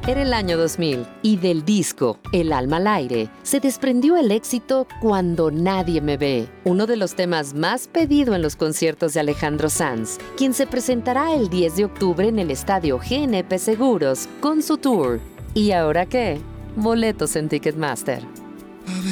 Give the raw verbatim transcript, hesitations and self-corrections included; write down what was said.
Era el año dos mil y del disco El alma al aire se desprendió el éxito Cuando nadie me ve, uno de los temas más pedido en los conciertos de Alejandro Sanz, quien se presentará el diez de octubre en el estadio G N P Seguros con su tour. ¿Y ahora qué? Boletos en Ticketmaster.